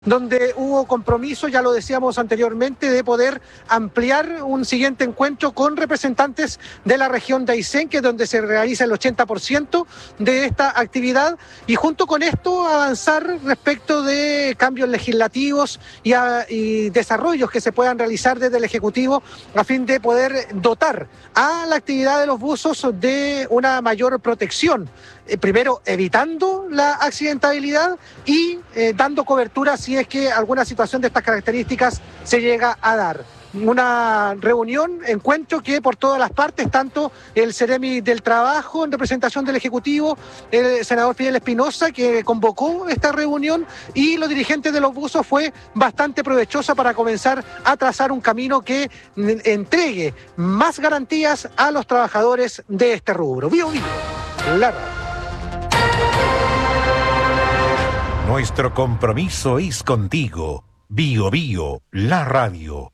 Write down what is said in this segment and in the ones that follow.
donde hubo compromiso, ya lo decíamos anteriormente, de poder ampliar un siguiente encuentro con representantes de la región de Aysén, que es donde se realiza el 80% de esta actividad, y junto con esto avanzar respecto de cambios legislativos y desarrollos que se puedan realizar desde el Ejecutivo a fin de poder dotar a la actividad de los buzos de una mayor protección. Primero, evitando la accidentabilidad y dando cobertura si es que alguna situación de estas características se llega a dar. Una reunión, encuentro que por todas las partes, tanto el Ceremi del Trabajo en representación del Ejecutivo, el senador Fidel Espinosa, que convocó esta reunión, y los dirigentes de los buzos, fue bastante provechosa para comenzar a trazar un camino que entregue más garantías a los trabajadores de este rubro. Bio, la radio. Nuestro compromiso es contigo. Bio, la radio.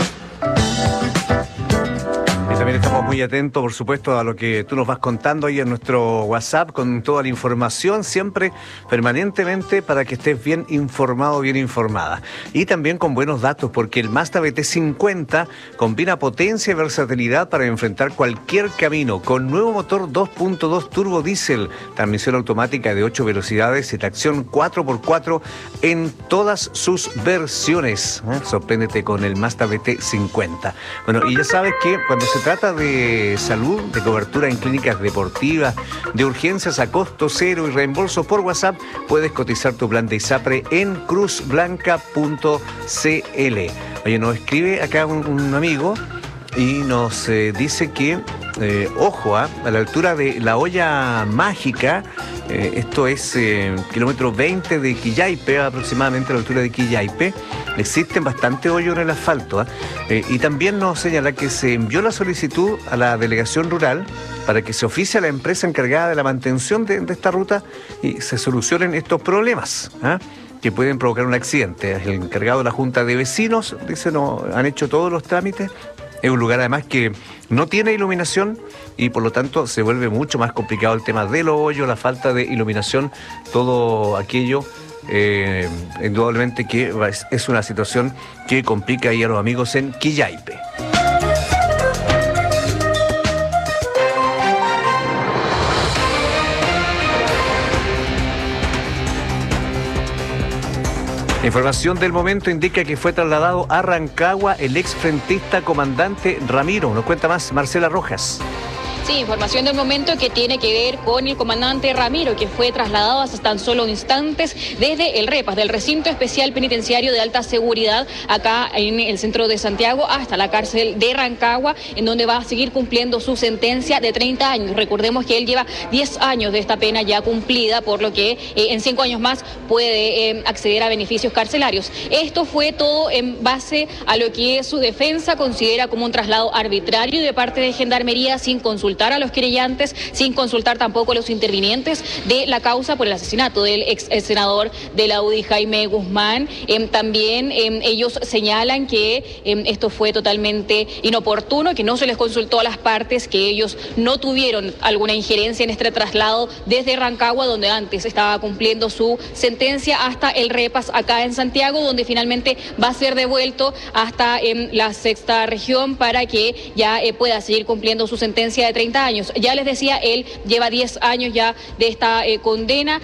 Y también estamos muy atentos, por supuesto, a lo que tú nos vas contando ahí en nuestro WhatsApp, con toda la información, siempre, permanentemente, para que estés bien informado, bien informada. Y también con buenos datos, porque el Mazda BT50 combina potencia y versatilidad para enfrentar cualquier camino, con nuevo motor 2.2 turbo diésel, transmisión automática de 8 velocidades y tracción 4x4 en todas sus versiones. Sorpréndete con el Mazda BT50. Bueno, y ya sabes que cuando se trata de salud, de cobertura en clínicas deportivas, de urgencias a costo cero y reembolso por WhatsApp, puedes cotizar tu plan de ISAPRE en cruzblanca.cl. Oye, nos escribe acá un amigo y nos dice que, ojo, a la altura de la olla mágica, esto es kilómetro 20 de Quillaipe, aproximadamente a la altura de Quillaipe, existen bastante hoyos en el asfalto. Y también nos señala que se envió la solicitud a la delegación rural para que se oficie a la empresa encargada de la mantención de esta ruta y se solucionen estos problemas que pueden provocar un accidente. El encargado de la Junta de Vecinos dice no han hecho todos los trámites. Es un lugar además que no tiene iluminación y por lo tanto se vuelve mucho más complicado el tema de los hoyos, la falta de iluminación, todo aquello. Indudablemente que es una situación que complica ahí a los amigos en Quillaipe. La información del momento indica que fue trasladado a Rancagua el exfrentista comandante Ramiro. Nos cuenta más Marcela Rojas. Sí, información del momento que tiene que ver con el comandante Ramiro, que fue trasladado hace tan solo instantes desde el REPAS, del Recinto Especial Penitenciario de Alta Seguridad, acá en el centro de Santiago, hasta la cárcel de Rancagua, en donde va a seguir cumpliendo su sentencia de 30 años. Recordemos que él lleva 10 años de esta pena ya cumplida, por lo que en 5 años más puede acceder a beneficios carcelarios. Esto fue todo en base a lo que su defensa considera como un traslado arbitrario de parte de Gendarmería, sin consultar a los querellantes, sin consultar tampoco a los intervinientes de la causa por el asesinato del ex senador de la UDI, Jaime Guzmán. También ellos señalan que esto fue totalmente inoportuno, que no se les consultó a las partes, que ellos no tuvieron alguna injerencia en este traslado desde Rancagua, donde antes estaba cumpliendo su sentencia, hasta el REPAS acá en Santiago, donde finalmente va a ser devuelto hasta la sexta región para que ya pueda seguir cumpliendo su sentencia de 30 años. Ya les decía, él lleva 10 años ya de esta condena.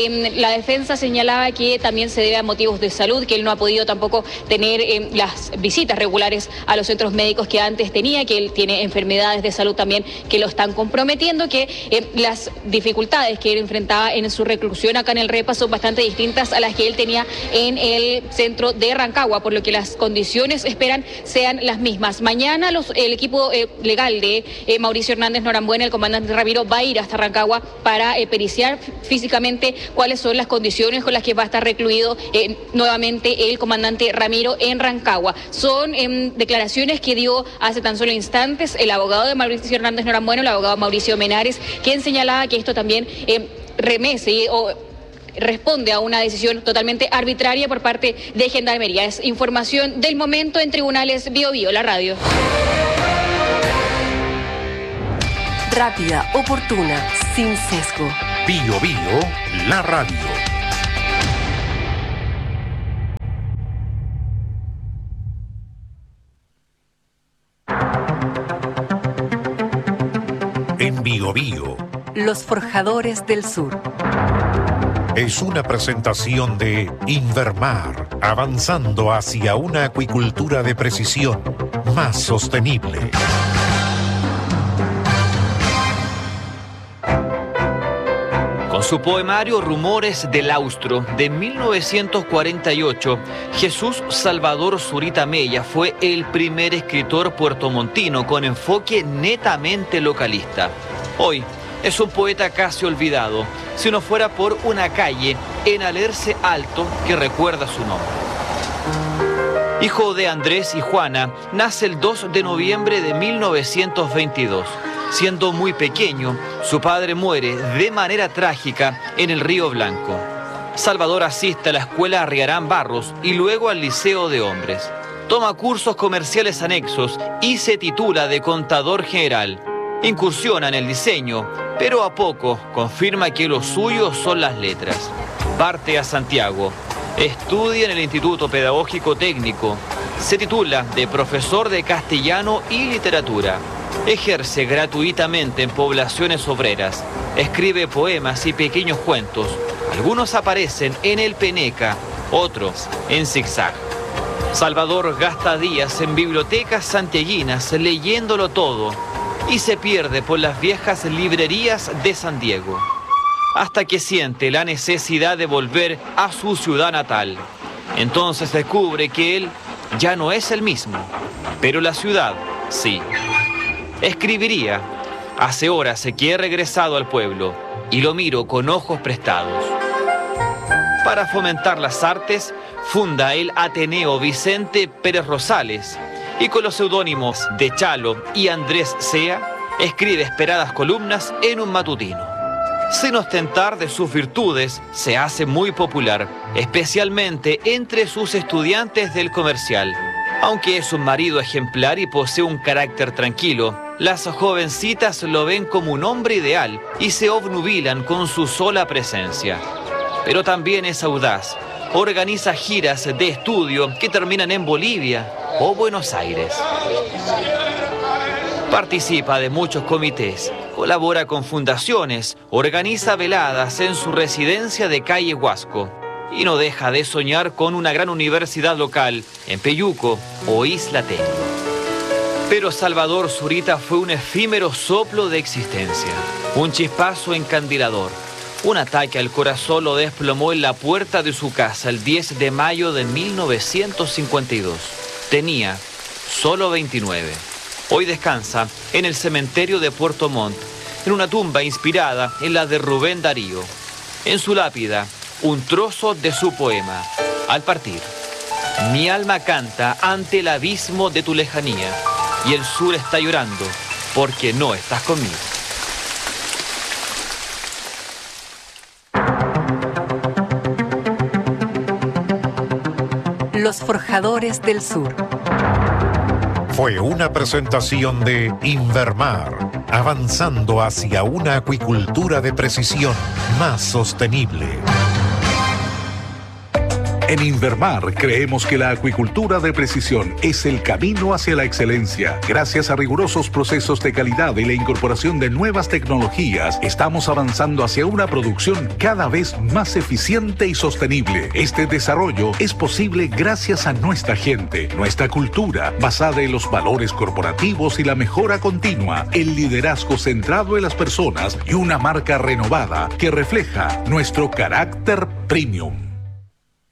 La defensa señalaba que también se debe a motivos de salud, que él no ha podido tampoco tener las visitas regulares a los centros médicos que antes tenía, que él tiene enfermedades de salud también que lo están comprometiendo, que las dificultades que él enfrentaba en su reclusión acá en el REPA son bastante distintas a las que él tenía en el centro de Rancagua, por lo que las condiciones esperan sean las mismas. Mañana el equipo legal de Mauricio Hernández Norambuena, el comandante Ramiro, va a ir hasta Rancagua para periciar físicamente cuáles son las condiciones con las que va a estar recluido nuevamente el comandante Ramiro en Rancagua. Son declaraciones que dio hace tan solo instantes el abogado de Mauricio Hernández Norambuena, el abogado Mauricio Menares, quien señalaba que esto también responde a una decisión totalmente arbitraria por parte de Gendarmería. Es información del momento en Tribunales Bio, la radio. Rápida, oportuna, sin sesgo. Bio, la radio. en Bío Bío. Los Forjadores del Sur. Es una presentación de Invermar, avanzando hacia una acuicultura de precisión más sostenible. Con su poemario Rumores del Austro de 1948, Jesús Salvador Zurita Mella fue el primer escritor puertomontino con enfoque netamente localista. Hoy es un poeta casi olvidado, si no fuera por una calle en Alerce Alto que recuerda su nombre. Hijo de Andrés y Juana, nace el 2 de noviembre de 1922. Siendo muy pequeño, su padre muere de manera trágica en el Río Blanco. Salvador asiste a la escuela Arriarán Barros y luego al Liceo de Hombres. Toma cursos comerciales anexos y se titula de contador general. Incursiona en el diseño, pero a poco confirma que lo suyo son las letras. Parte a Santiago, estudia en el Instituto Pedagógico Técnico, se titula de profesor de castellano y literatura. Ejerce gratuitamente en poblaciones obreras, escribe poemas y pequeños cuentos. Algunos aparecen en El Peneca, otros en Zigzag. Salvador gasta días en bibliotecas santiaguinas leyéndolo todo y se pierde por las viejas librerías de San Diego, hasta que siente la necesidad de volver a su ciudad natal. Entonces descubre que él ya no es el mismo, pero la ciudad sí. Escribiría: hace horas que he regresado al pueblo y lo miro con ojos prestados. Para fomentar las artes, funda el Ateneo Vicente Pérez Rosales y con los seudónimos de Chalo y Andrés Sea, escribe esperadas columnas en un matutino. Sin ostentar de sus virtudes, se hace muy popular, especialmente entre sus estudiantes del Comercial. Aunque es un marido ejemplar y posee un carácter tranquilo, las jovencitas lo ven como un hombre ideal y se obnubilan con su sola presencia. Pero también es audaz, organiza giras de estudio que terminan en Bolivia o Buenos Aires. Participa de muchos comités, colabora con fundaciones, organiza veladas en su residencia de calle Huasco y no deja de soñar con una gran universidad local en Peyuco o Isla Tello. Pero Salvador Zurita fue un efímero soplo de existencia, un chispazo encandilador. Un ataque al corazón lo desplomó en la puerta de su casa el 10 de mayo de 1952. Tenía solo 29. Hoy descansa en el cementerio de Puerto Montt, en una tumba inspirada en la de Rubén Darío. En su lápida, un trozo de su poema. Al partir: mi alma canta ante el abismo de tu lejanía, y el sur está llorando porque no estás conmigo. Los Forjadores del Sur. Fue una presentación de Invermar, avanzando hacia una acuicultura de precisión más sostenible. En Invermar creemos que la acuicultura de precisión es el camino hacia la excelencia. Gracias a rigurosos procesos de calidad y la incorporación de nuevas tecnologías, estamos avanzando hacia una producción cada vez más eficiente y sostenible. Este desarrollo es posible gracias a nuestra gente, nuestra cultura, basada en los valores corporativos y la mejora continua, el liderazgo centrado en las personas y una marca renovada que refleja nuestro carácter premium.